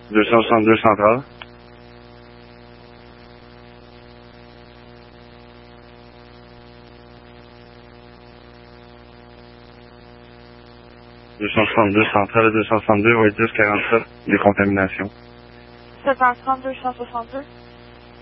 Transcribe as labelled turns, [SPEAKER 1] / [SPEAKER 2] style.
[SPEAKER 1] 262 centrale. « 262 centrale et 262, oui, 10, 47, décontamination.
[SPEAKER 2] 730 262.